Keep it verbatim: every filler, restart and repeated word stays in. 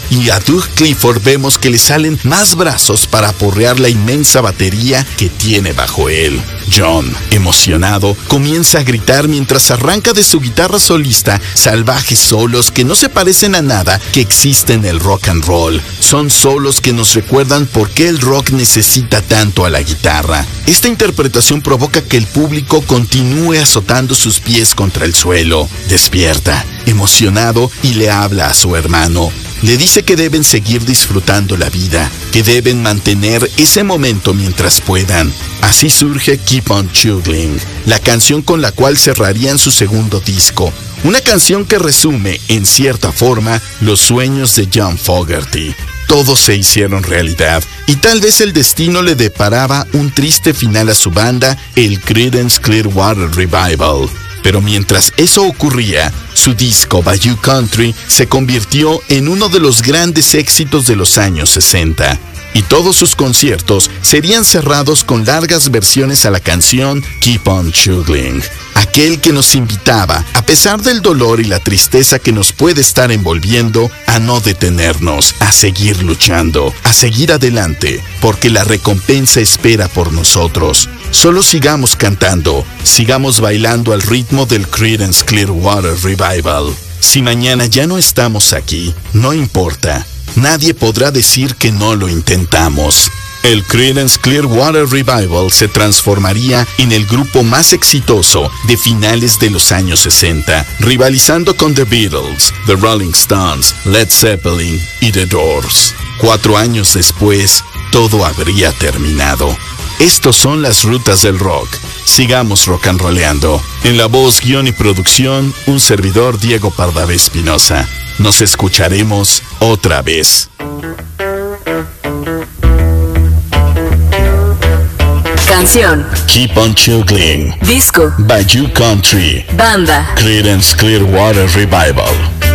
y a Doug Clifford vemos que le salen más brazos para aporrear la inmensa batería que tiene bajo él. John, emocionado, comienza a gritar mientras arranca de su guitarra solista salvajes solos que no se parecen a nada que existe en el rock and roll. Son solos que nos recuerdan por qué el rock necesita tanto a la guitarra. Esta interpretación provoca que el público continúe azotando sus pies contra el suelo. Despierta, emocionado, y le habla a su hermano. Le dice que deben seguir disfrutando la vida, que deben mantener ese momento mientras puedan. Así surge Keep on Chugging, la canción con la cual cerrarían su segundo disco. Una canción que resume, en cierta forma, los sueños de John Fogerty. Todos se hicieron realidad, y tal vez el destino le deparaba un triste final a su banda, el Creedence Clearwater Revival. Pero mientras eso ocurría, su disco Bayou Country se convirtió en uno de los grandes éxitos de los años sesenta. Y todos sus conciertos serían cerrados con largas versiones a la canción Keep on Chugging, aquel que nos invitaba, a pesar del dolor y la tristeza que nos puede estar envolviendo, a no detenernos, a seguir luchando, a seguir adelante, porque la recompensa espera por nosotros. Solo sigamos cantando, sigamos bailando al ritmo del Creedence Clearwater Revival. Si mañana ya no estamos aquí, no importa. Nadie podrá decir que no lo intentamos. El Creedence Clearwater Revival se transformaría en el grupo más exitoso de finales de los años sesenta, rivalizando con The Beatles, The Rolling Stones, Led Zeppelin y The Doors. Cuatro años después, todo habría terminado. Estos son las rutas del rock. Sigamos rock and rolleando. En la voz, guión y producción, un servidor, Diego Pardavé Espinosa. Nos escucharemos otra vez. Canción: Keep on Chugging. Disco: Bayou Country. Banda: Creedence Clearwater Revival.